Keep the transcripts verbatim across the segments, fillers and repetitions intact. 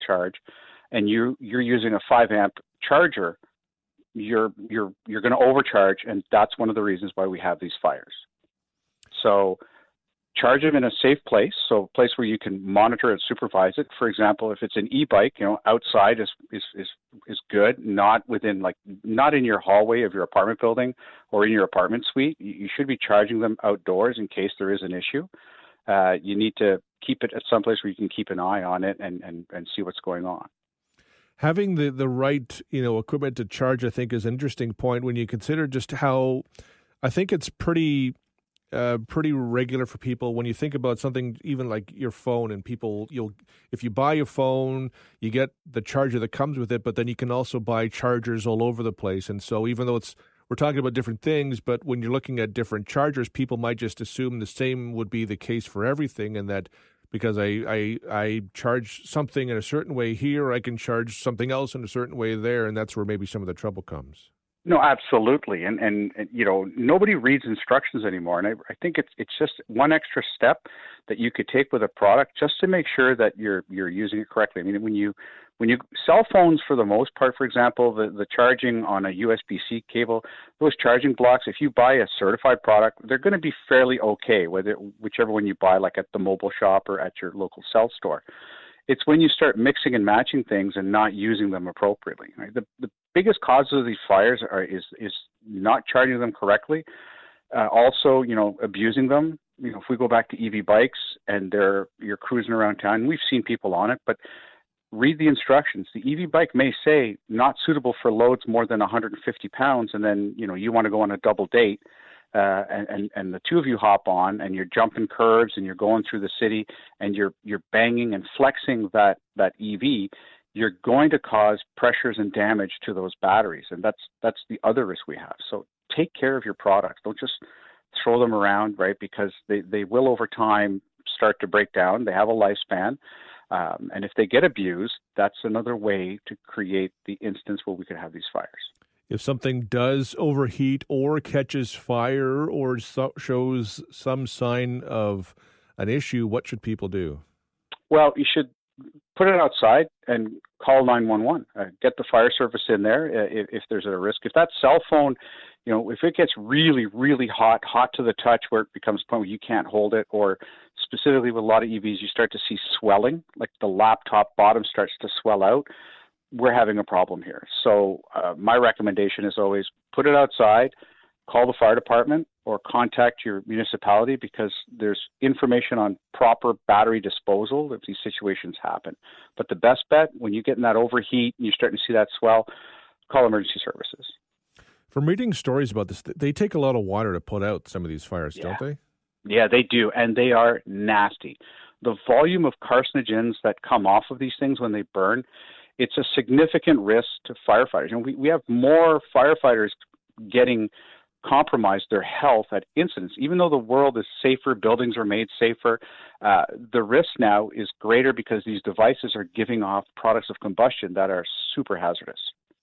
charge, and you you're using a five amp charger, you're you're you're going to overcharge, and that's one of the reasons why we have these fires. So charge them in a safe place, so a place where you can monitor and supervise it. For example, if it's an e-bike, you know, outside is is is, is good, not within like not in your hallway of your apartment building or in your apartment suite. You, you should be charging them outdoors in case there is an issue. Uh, you need to keep it at some place where you can keep an eye on it and, and, and see what's going on. Having the, the right, you know, equipment to charge, I think, is an interesting point when you consider just how I think it's pretty uh, pretty regular for people when you think about something even like your phone, and people, you'll if you buy a phone, you get the charger that comes with it, but then you can also buy chargers all over the place. And so even though it's we're talking about different things, but when you're looking at different chargers, people might just assume the same would be the case for everything, and that because I, I I charge something in a certain way here, I can charge something else in a certain way there, and that's where maybe some of the trouble comes. No, absolutely, and, and and you know nobody reads instructions anymore, and I, I think it's it's just one extra step that you could take with a product just to make sure that you're you're using it correctly. I mean, when you when you cell phones, for the most part, for example, the the charging on a U S B C cable, those charging blocks, if you buy a certified product, they're going to be fairly okay, whether whichever one you buy, like at the mobile shop or at your local cell store. It's when you start mixing and matching things and not using them appropriately. Right? The the biggest causes of these fires are is is not charging them correctly. Uh, also, you know, abusing them. You know, if we go back to E V bikes and they're you're cruising around town, we've seen people on it, but read the instructions. The E V bike may say not suitable for loads more than one hundred fifty pounds, and then you know you want to go on a double date. Uh, and, and, and the two of you hop on and you're jumping curves and you're going through the city and you're you're banging and flexing that, that E V, you're going to cause pressures and damage to those batteries. And that's that's the other risk we have. So take care of your products. Don't just throw them around, right? Because they, they will over time start to break down. They have a lifespan. Um, and if they get abused, that's another way to create the instance where we could have these fires. If something does overheat or catches fire or so shows some sign of an issue, what should people do? Well, you should put it outside and call nine one one. Uh, get the fire service in there uh, if, if there's a risk. If that cell phone, you know, if it gets really, really hot, hot to the touch where it becomes a point where you can't hold it, or specifically with a lot of E Vs, you start to see swelling, like the laptop bottom starts to swell out, we're having a problem here. So uh, my recommendation is always put it outside, call the fire department, or contact your municipality, because there's information on proper battery disposal if these situations happen. But the best bet, when you get in that overheat and you're starting to see that swell, call emergency services. From reading stories about this, they take a lot of water to put out some of these fires, yeah. don't they? Yeah, they do, and they are nasty. The volume of carcinogens that come off of these things when they burn, it's a significant risk to firefighters. And we, we have more firefighters getting compromised their health at incidents. Even though the world is safer, buildings are made safer, uh, the risk now is greater because these devices are giving off products of combustion that are super hazardous.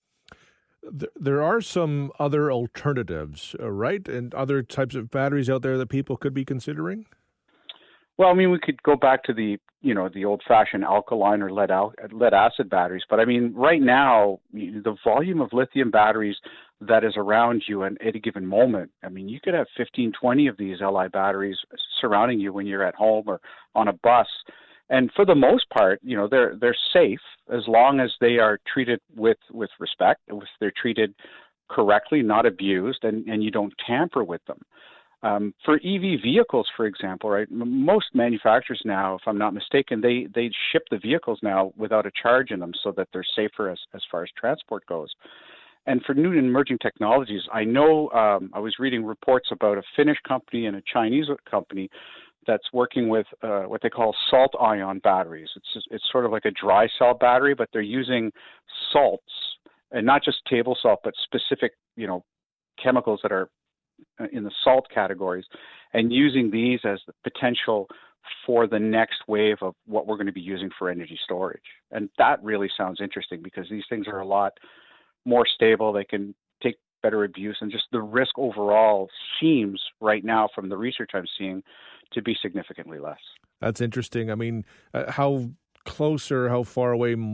There are some other alternatives, uh, right? And other types of batteries out there that people could be considering? Well, I mean, we could go back to the, you know, the old-fashioned alkaline or lead al- lead acid batteries. But I mean, right now, the volume of lithium batteries that is around you at any given moment, I mean, you could have fifteen, twenty of these Li batteries surrounding you when you're at home or on a bus. And for the most part, you know, they're they're safe as long as they are treated with, with respect, if they're treated correctly, not abused, and, and you don't tamper with them. Um, for E V vehicles, for example, right, most manufacturers now, if I'm not mistaken, they, they ship the vehicles now without a charge in them so that they're safer as, as far as transport goes. And for new and emerging technologies, I know um, I was reading reports about a Finnish company and a Chinese company that's working with uh, what they call salt ion batteries. It's just, it's sort of like a dry cell battery, but they're using salts, and not just table salt, but specific, you know, chemicals that are in the salt categories, and using these as the potential for the next wave of what we're going to be using for energy storage. And that really sounds interesting because these things are a lot more stable. They can take better abuse, and just the risk overall seems right now from the research I'm seeing to be significantly less. That's interesting. I mean, uh, how close or how far away